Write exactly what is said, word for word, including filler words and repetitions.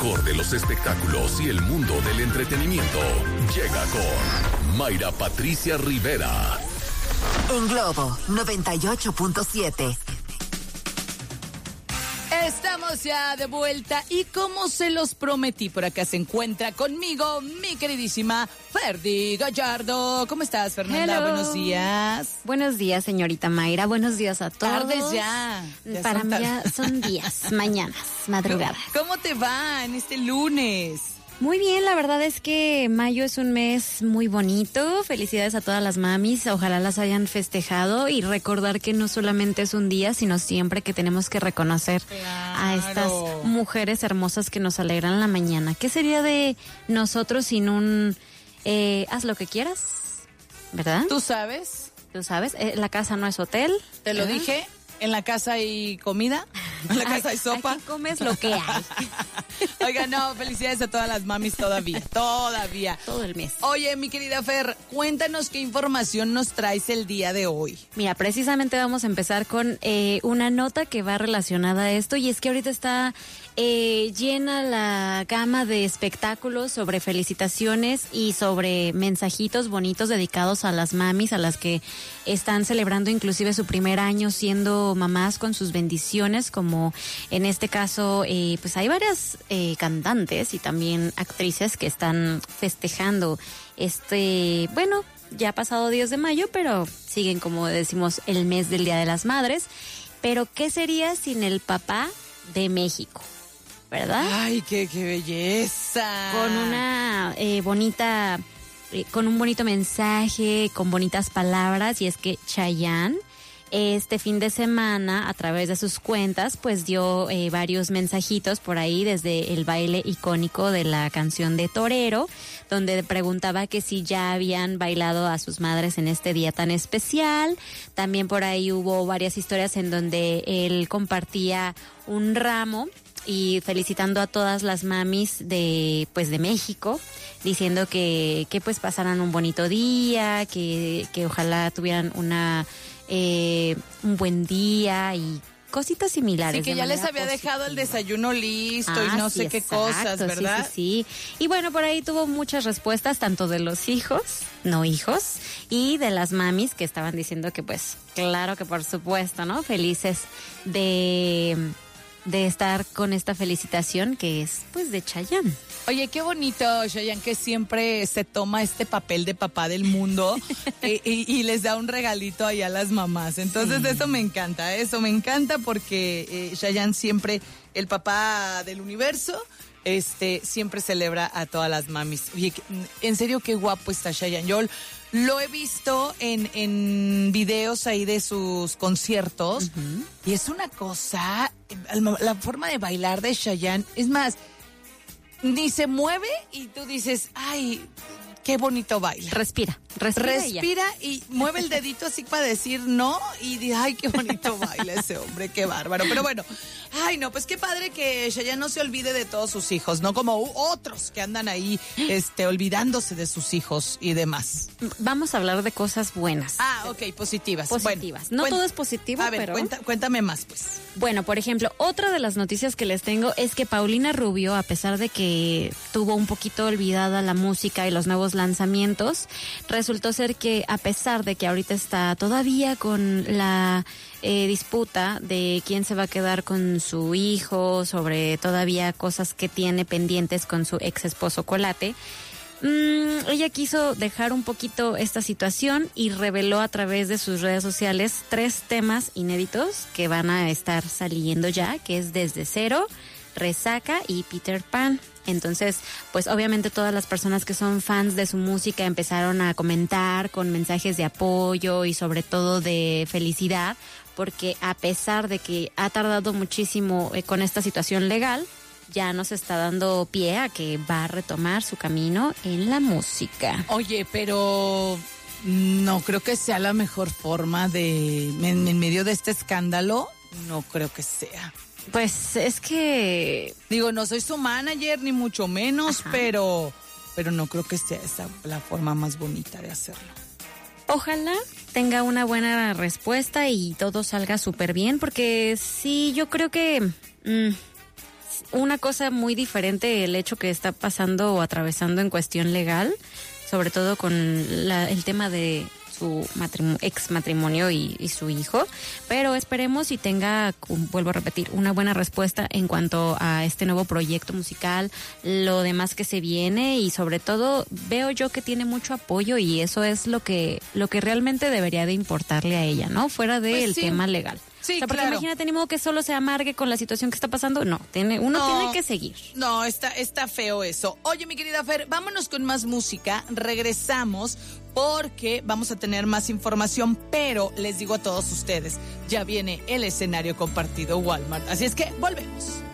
mejor de los espectáculos y el mundo del entretenimiento llega con Mayra Patricia Rivera. En Globo noventa y ocho punto siete. Estamos ya de vuelta y como se los prometí, por acá se encuentra conmigo mi queridísima Ferdy Gallardo. ¿Cómo estás, Fernanda? Hello. Buenos días. Buenos días, señorita Mayra. Buenos días a todos. Tardes ya. ya Para son mí tar- ya son días, mañanas, madrugadas. ¿Cómo te va en este lunes? Muy bien, la verdad es que mayo es un mes muy bonito. Felicidades a todas las mamis. Ojalá las hayan festejado y recordar que no solamente es un día, sino siempre que tenemos que reconocer Claro. a estas mujeres hermosas que nos alegran la mañana. ¿Qué sería de nosotros sin un eh, haz lo que quieras? ¿Verdad? ¿Tú sabes? Tú sabes, eh, la casa no es hotel. Te lo ¿verdad? dije. ¿En la casa hay comida? ¿En la casa hay sopa? Aquí comes lo que hay. Oiga, no, felicidades a todas las mamis todavía, todavía. Todo el mes. Oye, mi querida Fer, cuéntanos qué información nos traes el día de hoy. Mira, precisamente vamos a empezar con eh, una nota que va relacionada a esto y es que ahorita está eh, llena la gama de espectáculos sobre felicitaciones y sobre mensajitos bonitos dedicados a las mamis, a las que están celebrando inclusive su primer año siendo mamás con sus bendiciones, como en este caso, eh, pues hay varias eh, cantantes y también actrices que están festejando este, bueno, ya ha pasado diez de mayo, pero siguen, como decimos, el mes del Día de las Madres. Pero, ¿qué sería sin el papá de México? ¿Verdad? Ay, qué, qué belleza. Con una eh, bonita, eh, con un bonito mensaje, con bonitas palabras, y es que Chayanne este fin de semana, a través de sus cuentas, pues dio eh, varios mensajitos por ahí, desde el baile icónico de la canción de Torero, donde preguntaba que si ya habían bailado a sus madres en este día tan especial. También por ahí hubo varias historias en donde él compartía un ramo y felicitando a todas las mamis de pues de México, diciendo que que pues pasaran un bonito día, que que ojalá tuvieran una eh, un buen día y cositas similares. Sí, que de ya les manera había positiva. dejado el desayuno listo Ah, y no sí, sé qué exacto, cosas, ¿verdad? Sí, sí, sí. Y bueno, por ahí tuvo muchas respuestas, tanto de los hijos, no hijos, y de las mamis que estaban diciendo que pues, claro que por supuesto, ¿no? Felices de... de estar con esta felicitación que es pues de Chayanne. Oye, qué bonito, Chayanne, que siempre se toma este papel de papá del mundo y, y, y les da un regalito ahí a las mamás. Entonces, sí. Eso me encanta, eso me encanta porque eh, Chayanne siempre, el papá del universo, este, siempre celebra a todas las mamis. Oye, en serio, qué guapo está Chayanne. Yo lo he visto en, en videos ahí de sus conciertos, uh-huh. Y es una cosa, la forma de bailar de Chayanne, es más, ni se mueve y tú dices, ay, qué bonito baila. Respira, respira. Respira y, y mueve el dedito así para decir no y dice, ay, qué bonito baila ese hombre, qué bárbaro. Pero bueno, ay, no, pues qué padre que Chayanne no se olvide de todos sus hijos, no como otros que andan ahí este, olvidándose de sus hijos y demás. Vamos a hablar de cosas buenas. Ah, ok, positivas. Positivas. Bueno, no cuen- todo es positivo, a ver, pero... cuenta, cuéntame más, pues. Bueno, por ejemplo, otra de las noticias que les tengo es que Paulina Rubio, a pesar de que tuvo un poquito olvidada la música y los nuevos lanzamientos, resultó ser que a pesar de que ahorita está todavía con la eh, disputa de quién se va a quedar con su hijo, sobre todavía cosas que tiene pendientes con su ex esposo Colate, Mm, ella quiso dejar un poquito esta situación y reveló a través de sus redes sociales tres temas inéditos que van a estar saliendo ya, que es Desde Cero, Resaca y Peter Pan. Entonces, pues obviamente todas las personas que son fans de su música empezaron a comentar con mensajes de apoyo y sobre todo de felicidad, porque a pesar de que ha tardado muchísimo eh, con esta situación legal, ya nos está dando pie a que va a retomar su camino en la música. Oye, pero no creo que sea la mejor forma de, en, en medio de este escándalo, no creo que sea. Pues es que... Digo, no soy su manager, ni mucho menos, Ajá. pero pero no creo que sea esa la forma más bonita de hacerlo. Ojalá tenga una buena respuesta y todo salga súper bien, porque sí, yo creo que... Mmm, es una cosa muy diferente el hecho que está pasando o atravesando en cuestión legal, sobre todo con la, el tema de su matrimonio, ex matrimonio y, y su hijo, pero esperemos y tenga, vuelvo a repetir, una buena respuesta en cuanto a este nuevo proyecto musical, lo demás que se viene y sobre todo veo yo que tiene mucho apoyo y eso es lo que lo que realmente debería de importarle a ella, ¿no? Fuera del Pues sí. tema legal. Sí, o sea, porque claro. imagínate, ni modo que solo se amargue con la situación que está pasando. No, tiene, uno No. tiene que seguir. No, está, está feo eso. Oye, mi querida Fer, vámonos con más música. Regresamos porque vamos a tener más información, pero les digo a todos ustedes, ya viene el escenario compartido Walmart. Así es que volvemos.